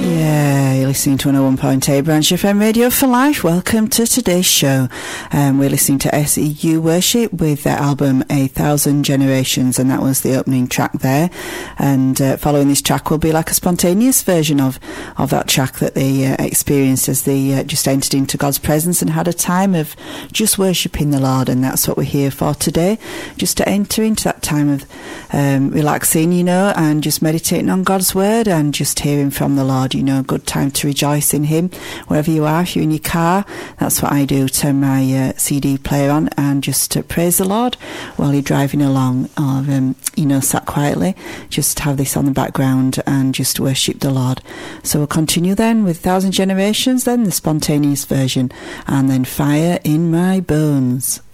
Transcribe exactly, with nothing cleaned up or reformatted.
Yeah, you're listening to one oh one point eight Branch F M Radio for Life. Welcome to today's show. Um, we're listening to S E U Worship with their album A Thousand Generations, and that was the opening track there. And uh, following this track will be like a spontaneous version of, of that track that they uh, experienced as they uh, just entered into God's presence and had a time of just worshipping the Lord. And that's what we're here for today, just to enter into that time of um, relaxing, you know, and just meditating on God's word and just hearing from the Lord. You know, a good time to rejoice in him wherever you are. If you're in your car, that's what I do, turn my uh, C D player on and just uh, praise the Lord while you're driving along, or um, you know, sat quietly, just have this on the background and just worship the Lord. So we'll continue then with Thousand Generations, then the spontaneous version, and then Fire in My Bones.